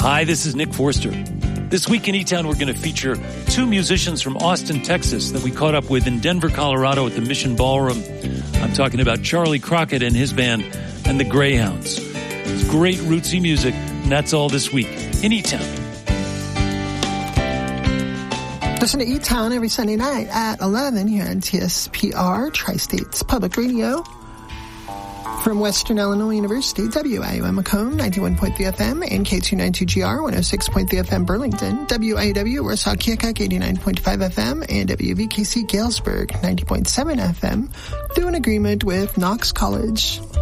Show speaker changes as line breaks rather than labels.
Hi, this is Nick Forster. This week in E-Town, we're going to feature two musicians from Austin, Texas that we caught up with in Denver, Colorado at the Mission Ballroom. I'm talking about Charlie Crockett and his band and the Greyhounds. It's great rootsy music, and that's all this week in E-Town.
Listen to E-Town every Sunday night at 11 here on TSPR, Tri-States Public Radio. From Western Illinois University, WIOM Macomb, 91.3 FM, and K292GR, 106.3 FM Burlington, WIW Warsaw Keokuk, 89.5 FM, and WVKC Galesburg, 90.7 FM, through an agreement with Knox College.